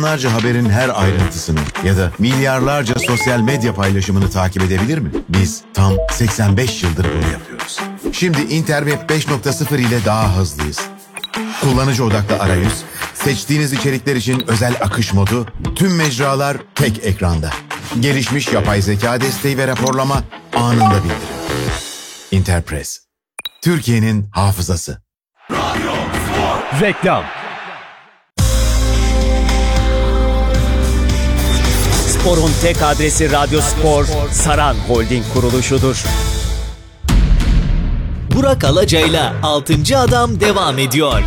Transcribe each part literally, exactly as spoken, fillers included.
Milyonlarca haberin her ayrıntısını ya da milyarlarca sosyal medya paylaşımını takip edebilir mi? Biz tam seksen beş yıldır bunu yapıyoruz. Şimdi Interweb beş nokta sıfır ile daha hızlıyız. Kullanıcı odaklı arayüz, seçtiğiniz içerikler için özel akış modu, tüm mecralar tek ekranda. Gelişmiş yapay zeka desteği ve raporlama anında bildirim. Interpress, Türkiye'nin hafızası. Reklam. Spor'un tek adresi Radyo Spor, Saran Holding kuruluşudur. Burak Alaca'yla altıncı Adam devam ediyor.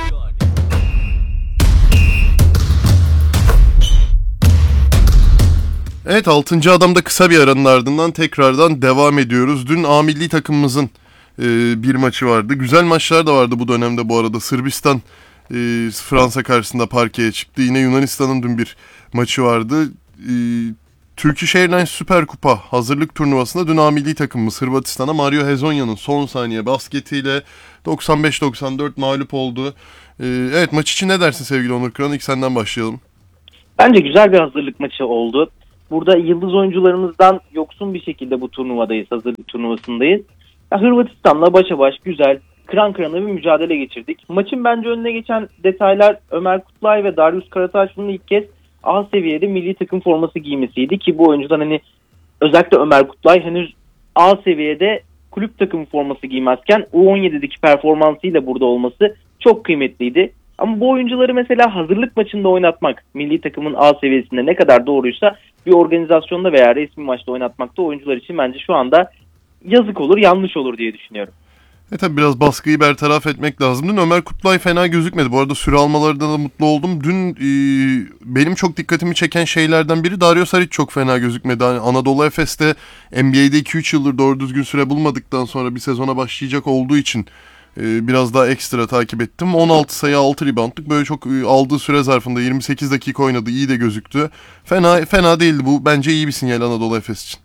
Evet, altıncı Adam'da kısa bir aranın ardından tekrardan devam ediyoruz. Dün A milli takımımızın e, bir maçı vardı. Güzel maçlar da vardı bu dönemde bu arada. Sırbistan e, Fransa karşısında parkeye çıktı. Yine Yunanistan'ın dün bir maçı vardı. E, Turkish Airlines Süper Kupa hazırlık turnuvasında dün A milli takımımız Hırvatistan'a Mario Hezonya'nın son saniye basketiyle doksan beş doksan dört mağlup oldu. E, evet, maç için ne dersin sevgili Onur Kıran? İlk senden başlayalım. Bence güzel bir hazırlık maçı oldu. Burada yıldız oyuncularımızdan yoksun bir şekilde bu turnuvadayız, hazırlık turnuvasındayız. Ya, Hırvatistan'la başa baş güzel, kıran kırana bir mücadele geçirdik. Maçın bence önüne geçen detaylar Ömer Kutlay ve Darius Karataşlı'nın ilk kez A seviyede milli takım forması giymesiydi ki bu oyuncudan hani özellikle Ömer Kutlay henüz A seviyede kulüp takımı forması giymezken U on yedideki performansıyla burada olması çok kıymetliydi. Ama bu oyuncuları mesela hazırlık maçında oynatmak, milli takımın A seviyesinde ne kadar doğruysa bir organizasyonda veya resmi maçta oynatmak da oyuncular için bence şu anda yazık olur, yanlış olur diye düşünüyorum. E tabi biraz baskıyı bertaraf etmek lazım. Dün Ömer Kutlay fena gözükmedi. Bu arada süre almalarından da mutlu oldum. Dün e, benim çok dikkatimi çeken şeylerden biri Dario Saric çok fena gözükmedi. Yani Anadolu Efes'te N B A'de iki üç yıldır doğru düzgün süre bulmadıktan sonra bir sezona başlayacak olduğu için e, biraz daha ekstra takip ettim. on altı sayı altı reboundlık böyle çok e, aldığı süre zarfında yirmi sekiz dakika oynadı. İyi de gözüktü. Fena fena değildi bu. Bence iyi bir sinyal Anadolu Efes için.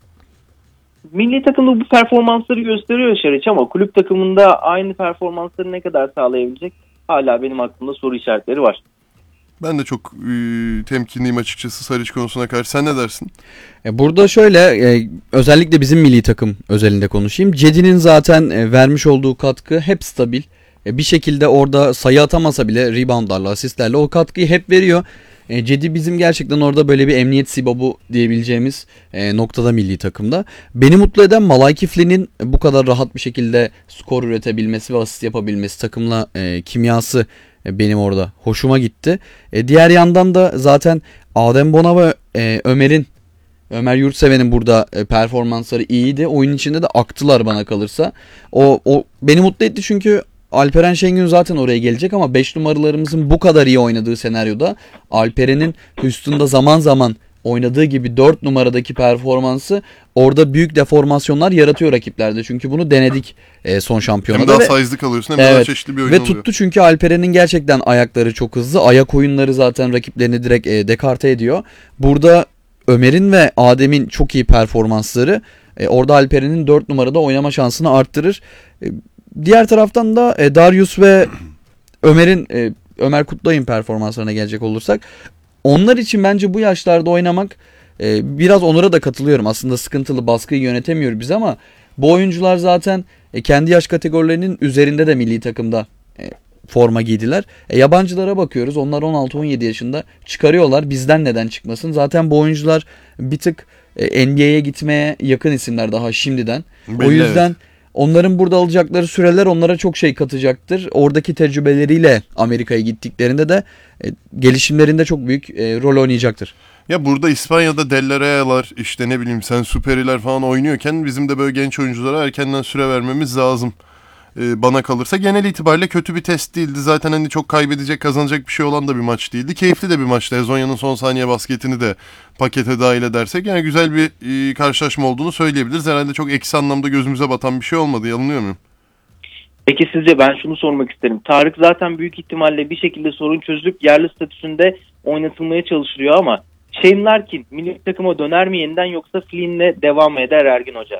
Milli takımda bu performansları gösteriyor Şariç ama kulüp takımında aynı performansları ne kadar sağlayabilecek hala benim aklımda soru işaretleri var. Ben de çok e, temkinliyim açıkçası Saric konusuna karşı. Sen ne dersin? E burada şöyle e, özellikle bizim milli takım özelinde konuşayım. Cedi'nin zaten e, vermiş olduğu katkı hep stabil. E, bir şekilde orada sayı atamasa bile reboundlarla, asistlerle o katkıyı hep veriyor. E, Cedi bizim gerçekten orada böyle bir emniyet sibobu diyebileceğimiz e, noktada milli takımda. Beni mutlu eden Malay Kifli'nin bu kadar rahat bir şekilde skor üretebilmesi ve asist yapabilmesi, takımla e, kimyası e, benim orada hoşuma gitti. E, diğer yandan da zaten Adem Bona ve e, Ömer'in Ömer Yurtseven'in burada e, performansları iyiydi. Oyun içinde de aktılar bana kalırsa. O, o beni mutlu etti çünkü Alperen Şengün zaten oraya gelecek ama beş numaralarımızın bu kadar iyi oynadığı senaryoda Alperen'in Houston'da zaman zaman oynadığı gibi dört numaradaki performansı orada büyük deformasyonlar yaratıyor rakiplerde. Çünkü bunu denedik e, son şampiyonada. Hem daha ve, size'lı kalıyorsun hem evet, daha çeşitli bir oyun ve oluyor. Ve tuttu çünkü Alperen'in gerçekten ayakları çok hızlı. Ayak oyunları zaten rakiplerini direkt e, dekarte ediyor. Burada Ömer'in ve Adem'in çok iyi performansları e, orada Alperen'in dört numarada oynama şansını arttırır. E, Diğer taraftan da e, Darius ve Ömer'in e, Ömer Kutlay'ın performanslarına gelecek olursak onlar için bence bu yaşlarda oynamak e, biraz Onur'a da katılıyorum. Aslında sıkıntılı, baskıyı yönetemiyor biz ama bu oyuncular zaten e, kendi yaş kategorilerinin üzerinde de milli takımda e, forma giydiler. E, yabancılara bakıyoruz. Onlar on altı on yedi yaşında çıkarıyorlar. Bizden neden çıkmasın? Zaten bu oyuncular bir tık e, N B A'ye gitmeye yakın isimler daha şimdiden. Belli, o yüzden evet. Onların burada alacakları süreler onlara çok şey katacaktır. Oradaki tecrübeleriyle Amerika'ya gittiklerinde de e, gelişimlerinde çok büyük e, rol oynayacaktır. Ya burada İspanya'da Dellarea'lar işte ne bileyim sen Superi'ler falan oynuyorken bizim de böyle genç oyunculara erkenden süre vermemiz lazım. Ee, bana kalırsa genel itibariyle kötü bir test değildi. Zaten hani çok kaybedecek kazanacak bir şey olan da bir maç değildi. Keyifli de bir maçtı. Hezonya'nın son saniye basketini de pakete dahil edersek yani güzel bir e, karşılaşma olduğunu söyleyebiliriz. Herhalde çok eksi anlamda gözümüze batan bir şey olmadı. Yanılıyor muyum? Peki sizce, ben şunu sormak isterim. Tarık zaten büyük ihtimalle bir şekilde sorun çözülüp yerli statüsünde oynatılmaya çalışılıyor ama Shane Larkin milli takıma döner mi yeniden yoksa Flynn'le devam eder Ergin Hoca?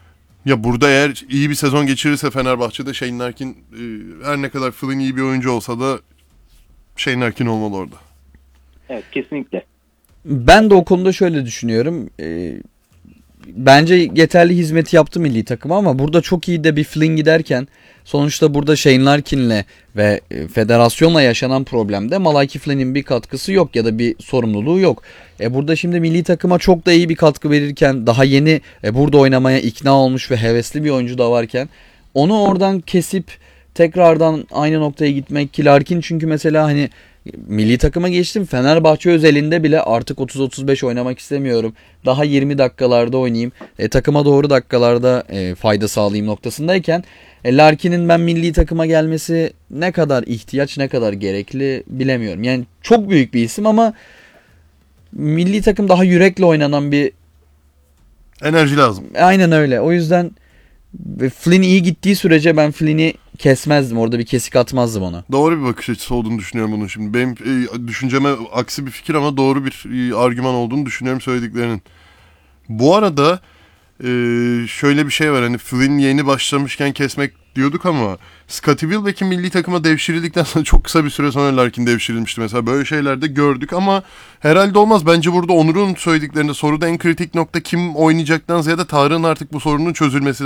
Ya burada eğer iyi bir sezon geçirirse Fenerbahçe'de Shane Larkin e, her ne kadar Flynn iyi bir oyuncu olsa da Shane Larkin olmalı orada. Evet, kesinlikle. Ben de o konuda şöyle düşünüyorum. Ee, bence yeterli hizmeti yaptı milli takıma ama burada çok iyi de bir Flynn giderken sonuçta burada Shane Larkin'le ve e, federasyonla yaşanan problemde Malachi Flynn'in bir katkısı yok ya da bir sorumluluğu yok. E burada şimdi milli takıma çok da iyi bir katkı verirken daha yeni e, burada oynamaya ikna olmuş ve hevesli bir oyuncu da varken onu oradan kesip tekrardan aynı noktaya gitmek ki Larkin çünkü mesela hani milli takıma geçtim Fenerbahçe özelinde bile artık otuz otuz beş oynamak istemiyorum. Daha yirmi dakikalarda oynayayım. E, takıma doğru dakikalarda e, fayda sağlayayım noktasındayken e, Larkin'in ben milli takıma gelmesi ne kadar ihtiyaç ne kadar gerekli bilemiyorum. Yani çok büyük bir isim ama milli takım daha yürekle oynanan bir Enerji lazım. aynen öyle. O yüzden Flynn iyi gittiği sürece ben Flynn'i kesmezdim. Orada bir kesik atmazdım ona. Doğru bir bakış açısı olduğunu düşünüyorum bunun şimdi. Benim e, düşünceme aksi bir fikir ama doğru bir e, argüman olduğunu düşünüyorum söylediklerinin. Bu arada e, şöyle bir şey var. Hani Flynn yeni başlamışken kesmek diyorduk ama Scottie Wilbeck'in milli takıma devşirildikten sonra çok kısa bir süre sonra Larkin devşirilmişti. Mesela böyle şeyler de gördük ama herhalde olmaz. Bence burada Onur'un söylediklerinde soruda en kritik nokta kim oynayacaktan ziyade Tarık'ın artık bu sorunun çözülmesi